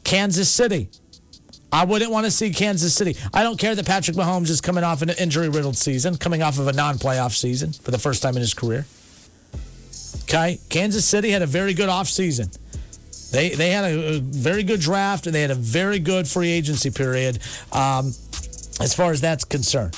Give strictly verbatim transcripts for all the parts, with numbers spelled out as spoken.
Kansas City. I wouldn't want to see Kansas City. I don't care that Patrick Mahomes is coming off an injury-riddled season, coming off of a non-playoff season for the first time in his career. Okay? Kansas City had a very good offseason. They they had a, a very good draft, and they had a very good free agency period um, as far as that's concerned.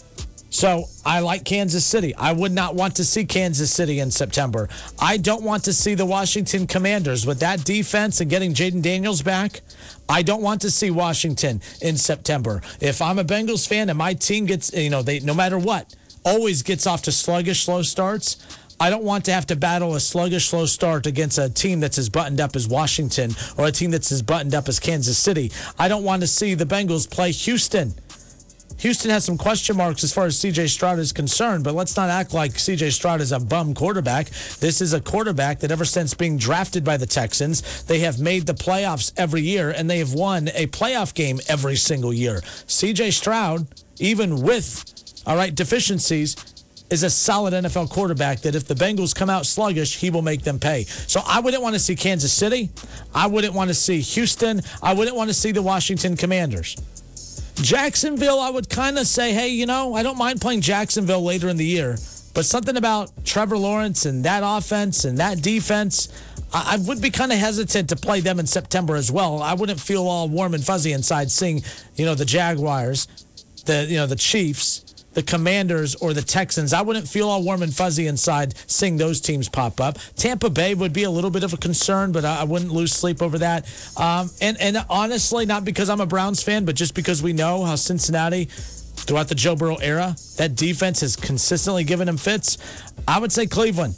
So I like Kansas City. I would not want to see Kansas City in September. I don't want to see the Washington Commanders with that defense and getting Jaden Daniels back. I don't want to see Washington in September. If I'm a Bengals fan and my team gets, you know, they no matter what, always gets off to sluggish, slow starts, I don't want to have to battle a sluggish, slow start against a team that's as buttoned up as Washington or a team that's as buttoned up as Kansas City. I don't want to see the Bengals play Houston. Houston has some question marks as far as C J Stroud is concerned, but let's not act like C J Stroud is a bum quarterback. This is a quarterback that ever since being drafted by the Texans, they have made the playoffs every year, and they have won a playoff game every single year. C J Stroud, even with, all right, deficiencies, is a solid N F L quarterback that if the Bengals come out sluggish, he will make them pay. So I wouldn't want to see Kansas City. I wouldn't want to see Houston. I wouldn't want to see the Washington Commanders. Jacksonville, I would kind of say, hey, you know, I don't mind playing Jacksonville later in the year, but something about Trevor Lawrence and that offense and that defense, I, I would be kind of hesitant to play them in September as well. I wouldn't feel all warm and fuzzy inside seeing, you know, the Jaguars, the, you know, the Chiefs, the Commanders, or the Texans. I wouldn't feel all warm and fuzzy inside seeing those teams pop up. Tampa Bay would be a little bit of a concern, but I wouldn't lose sleep over that. Um, and, and honestly, not because I'm a Browns fan, but just because we know how Cincinnati, throughout the Joe Burrow era, that defense has consistently given him fits. I would say Cleveland.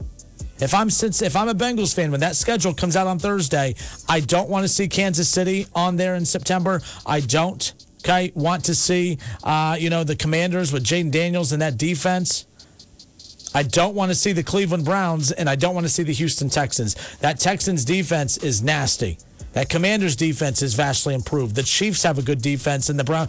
If I'm since if I'm a Bengals fan, when that schedule comes out on Thursday, I don't want to see Kansas City on there in September. I don't. Okay, want to see, uh, you know, the Commanders with Jaden Daniels and that defense. I don't want to see the Cleveland Browns, and I don't want to see the Houston Texans. That Texans defense is nasty. That Commanders defense is vastly improved. The Chiefs have a good defense, and the Brown,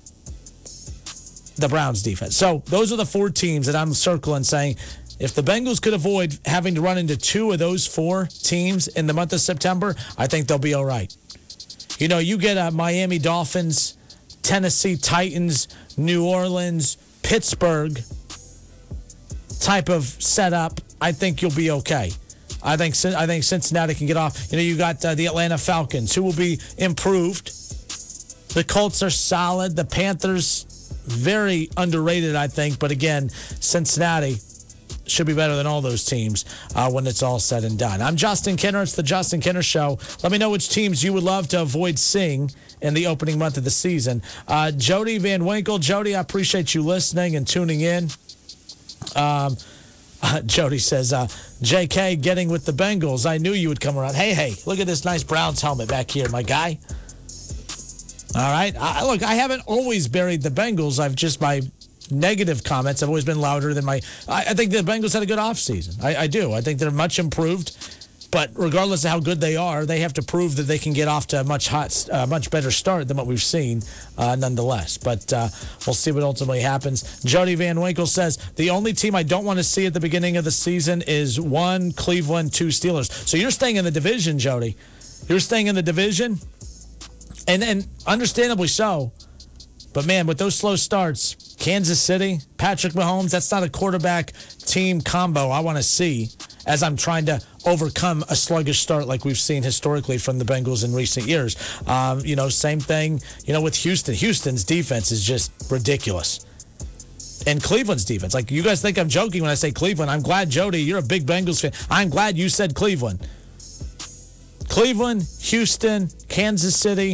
the Browns defense. So those are the four teams that I'm circling, saying if the Bengals could avoid having to run into two of those four teams in the month of September, I think they'll be all right. You know, you get a Miami Dolphins, Tennessee Titans, New Orleans, Pittsburgh type of setup, I think you'll be okay. I think I think Cincinnati can get off. You know, you got uh, the Atlanta Falcons, who will be improved. The Colts are solid. The Panthers, very underrated, I think. But again, Cincinnati should be better than all those teams uh, when it's all said and done. I'm Justin Kinner. It's the Justin Kinner Show. Let me know which teams you would love to avoid seeing in the opening month of the season. Uh, Jody Van Winkle. Jody, I appreciate you listening and tuning in. Um, uh, Jody says, uh, J K getting with the Bengals. I knew you would come around. Hey, hey, look at this nice Browns helmet back here, my guy. All right. I, look, I haven't always buried the Bengals. I've just, my negative comments have always been louder than my, I, I think the Bengals had a good offseason. I, I do. I think they're much improved. But regardless of how good they are, they have to prove that they can get off to a much hot, uh, much better start than what we've seen, uh, nonetheless. But uh, we'll see what ultimately happens. Jody Van Winkle says, the only team I don't want to see at the beginning of the season is one, Cleveland, two, Steelers. So you're staying in the division, Jody. You're staying in the division, and, and understandably so. But, man, with those slow starts, Kansas City, Patrick Mahomes, that's not a quarterback team combo I want to see as I'm trying to overcome a sluggish start like we've seen historically from the Bengals in recent years. Um, you know, same thing, you know, with Houston. Houston's defense is just ridiculous. And Cleveland's defense. Like, you guys think I'm joking when I say Cleveland. I'm glad, Jody, you're a big Bengals fan. I'm glad you said Cleveland. Cleveland, Houston, Kansas City,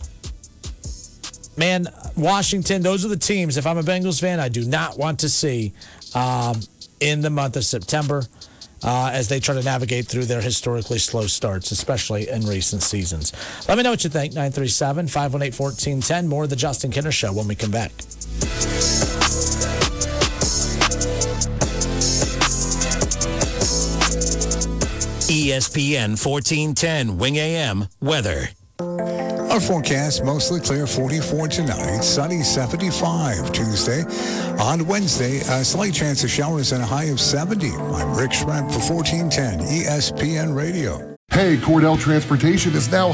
man, Washington, those are the teams, if I'm a Bengals fan, I do not want to see um, in the month of September uh, as they try to navigate through their historically slow starts, especially in recent seasons. Let me know what you think. nine three seven, five one eight, one four one zero. More of the Justin Kinner Show when we come back. E S P N fourteen ten Wing A M weather. Our forecast, mostly clear, forty-four tonight, sunny, seventy-five Tuesday. On Wednesday, a slight chance of showers and a high of seventy. I'm Rick Schrepp for fourteen ten E S P N Radio. Hey, Cordell Transportation is now